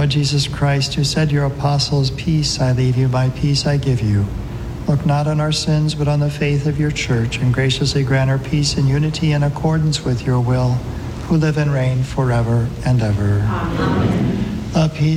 Lord Jesus Christ, who said to your apostles, "Peace I leave you, my peace I give you," look not on our sins, but on the faith of your church, and graciously grant her peace and unity in accordance with your will, who live and reign forever and ever. Amen. Peace